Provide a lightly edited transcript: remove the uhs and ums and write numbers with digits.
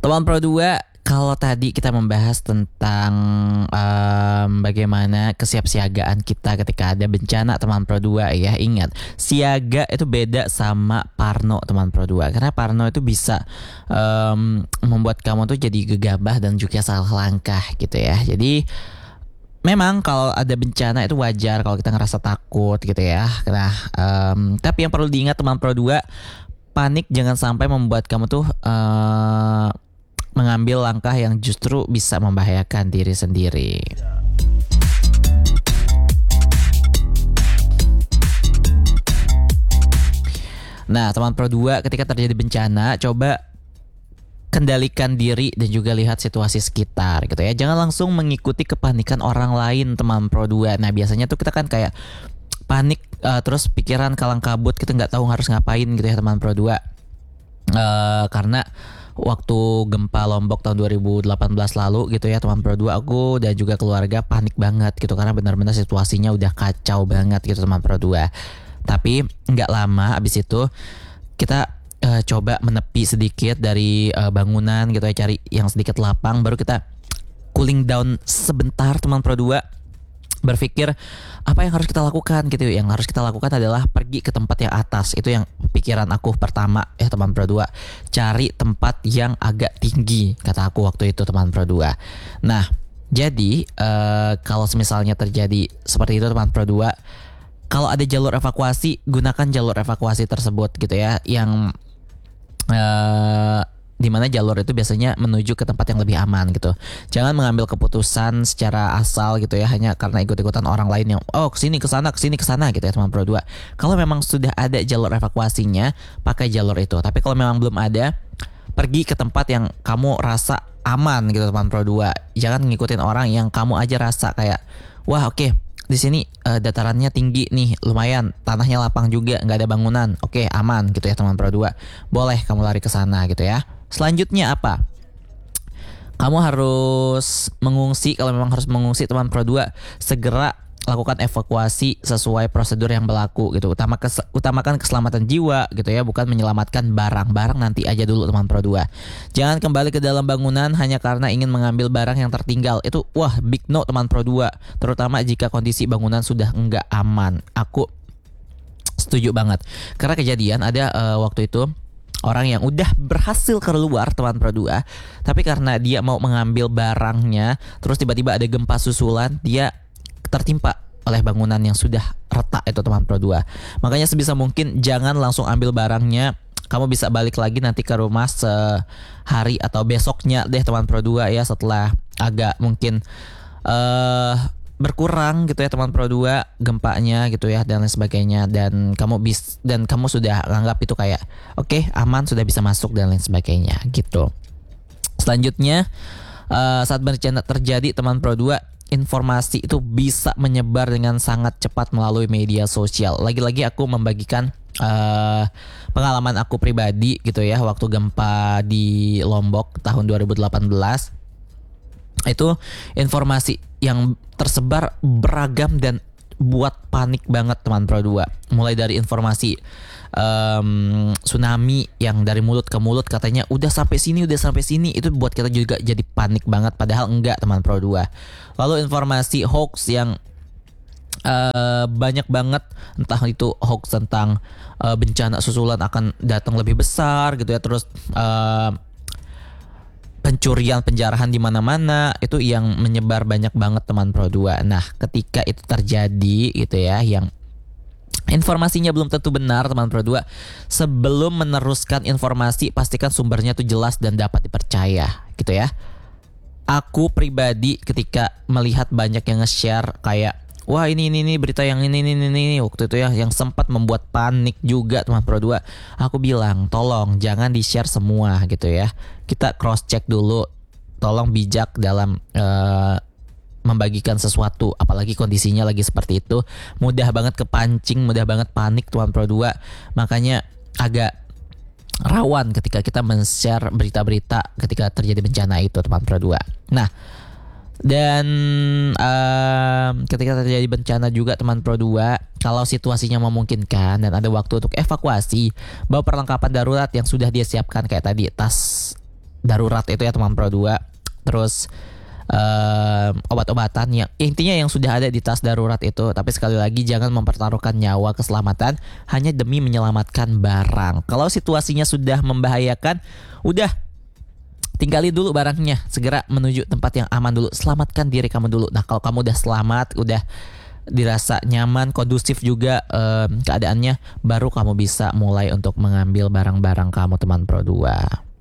Teman Pro 2, kalau tadi kita membahas tentang bagaimana kesiapsiagaan kita ketika ada bencana, teman Pro 2 ya, ingat, siaga itu beda sama parno, teman Pro 2. Karena parno itu bisa membuat kamu tuh jadi gegabah dan juga salah langkah gitu ya. Jadi memang kalau ada bencana itu wajar kalau kita ngerasa takut gitu ya. Nah, tapi yang perlu diingat teman Pro 2, panik jangan sampai membuat kamu tuh mengambil langkah yang justru bisa membahayakan diri sendiri. Nah, teman Pro 2, ketika terjadi bencana, coba kendalikan diri dan juga lihat situasi sekitar gitu ya. Jangan langsung mengikuti kepanikan orang lain, teman Pro 2. Nah, biasanya tuh kita kan kayak panik, terus pikiran kalang kabut, kita nggak tahu harus ngapain gitu ya, teman Pro 2. Karena waktu gempa Lombok tahun 2018 lalu gitu ya, teman Pro 2, aku dan juga keluarga panik banget gitu karena benar-benar situasinya udah kacau banget gitu, teman Pro 2. Tapi nggak lama abis itu kita coba menepi sedikit dari bangunan gitu ya, cari yang sedikit lapang, baru kita cooling down sebentar, teman Pro 2. Berpikir apa yang harus kita lakukan gitu. Yang harus kita lakukan adalah pergi ke tempat yang atas. Itu yang pikiran aku pertama ya, teman Pro 2. Cari tempat yang agak tinggi, kata aku waktu itu, teman Pro 2. Nah, jadi kalau misalnya terjadi seperti itu, teman Pro 2, kalau ada jalur evakuasi, gunakan jalur evakuasi tersebut gitu ya, yang di mana jalur itu biasanya menuju ke tempat yang lebih aman gitu. Jangan mengambil keputusan secara asal gitu ya, hanya karena ikut-ikutan orang lain yang kesini kesana gitu ya, teman Pro 2. Kalau memang sudah ada jalur evakuasinya, pakai jalur itu. Tapi kalau memang belum ada, pergi ke tempat yang kamu rasa aman gitu, teman Pro 2. Jangan ngikutin orang yang kamu aja rasa kayak, wah oke, di sini datarannya tinggi nih, lumayan, tanahnya lapang juga, nggak ada bangunan, oke aman gitu ya, teman Pro 2. Boleh kamu lari ke sana gitu ya. Selanjutnya apa? Kamu harus mengungsi. Kalau memang harus mengungsi, teman Pro 2, segera lakukan evakuasi sesuai prosedur yang berlaku gitu. Utamakan keselamatan jiwa gitu ya, bukan menyelamatkan barang nanti aja dulu, teman Pro 2. Jangan kembali ke dalam bangunan hanya karena ingin mengambil barang yang tertinggal. Itu big no, teman Pro 2. Terutama jika kondisi bangunan sudah enggak aman. Aku setuju banget. Karena kejadian ada waktu itu orang yang udah berhasil keluar, teman Pro 2, tapi karena dia mau mengambil barangnya, terus tiba-tiba ada gempa susulan, dia tertimpa oleh bangunan yang sudah retak itu, teman Pro 2. Makanya sebisa mungkin jangan langsung ambil barangnya. Kamu bisa balik lagi nanti ke rumah sehari atau besoknya deh, teman Pro 2 ya, setelah agak mungkin berkurang gitu ya, teman Pro 2, gempanya gitu ya, dan lain sebagainya, dan kamu sudah anggap itu kayak oke, aman, sudah bisa masuk dan lain sebagainya gitu. Selanjutnya, saat bencana terjadi, teman Pro 2, informasi itu bisa menyebar dengan sangat cepat melalui media sosial. Lagi-lagi aku membagikan pengalaman aku pribadi gitu ya, waktu gempa di Lombok tahun 2018. Itu informasi yang tersebar beragam dan buat panik banget, teman Pro 2. Mulai dari informasi tsunami yang dari mulut ke mulut katanya udah sampai sini, itu buat kita juga jadi panik banget, padahal enggak, teman Pro 2. Lalu informasi hoax yang banyak banget, entah itu hoax tentang bencana susulan akan datang lebih besar gitu ya, terus pencurian, penjarahan di mana-mana, itu yang menyebar banyak banget, teman Pro 2. Nah, ketika itu terjadi gitu ya, yang informasinya belum tentu benar, teman Pro 2, sebelum meneruskan informasi, pastikan sumbernya tuh jelas dan dapat dipercaya gitu ya. Aku pribadi ketika melihat banyak yang nge-share kayak, wah ini berita yang ini waktu itu ya, yang sempat membuat panik juga, teman Pro 2. Aku bilang, tolong jangan di-share semua gitu ya. Kita cross check dulu. Tolong bijak dalam membagikan sesuatu, apalagi kondisinya lagi seperti itu. Mudah banget kepancing, mudah banget panik, teman Pro 2. Makanya agak rawan ketika kita men-share berita-berita ketika terjadi bencana itu, teman Pro 2. Nah, dan ketika terjadi bencana juga, teman Pro 2, kalau situasinya memungkinkan dan ada waktu untuk evakuasi, bawa perlengkapan darurat yang sudah dia siapkan, kayak tadi tas darurat itu ya teman Pro 2. Terus obat-obatan yang intinya yang sudah ada di tas darurat itu. Tapi sekali lagi jangan mempertaruhkan nyawa keselamatan hanya demi menyelamatkan barang. Kalau situasinya sudah membahayakan, udah tinggali dulu barangnya, segera menuju tempat yang aman dulu, selamatkan diri kamu dulu. Nah kalau kamu udah selamat, udah dirasa nyaman, kondusif juga keadaannya, baru kamu bisa mulai untuk mengambil barang-barang kamu teman Pro 2.